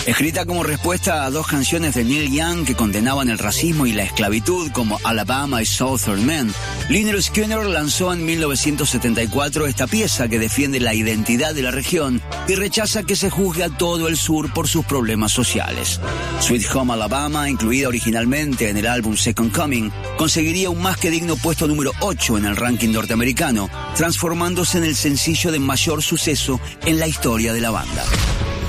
Escrita como respuesta a dos canciones de Neil Young que condenaban el racismo y la esclavitud como Alabama y Southern Man, Lynyrd Skynyrd lanzó en 1974 esta pieza que defiende la identidad de la región y rechaza que se juzgue a todo el sur por sus problemas sociales. Sweet Home Alabama, incluida originalmente en el álbum Second Coming, conseguiría un más que digno puesto número 8 en el ranking norteamericano, transformándose en el sencillo de mayor suceso en la historia de la banda.